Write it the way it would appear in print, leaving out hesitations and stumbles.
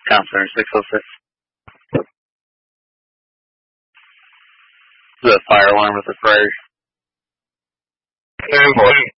Counselor 606. The fire alarm with the Friars. Hey, boy.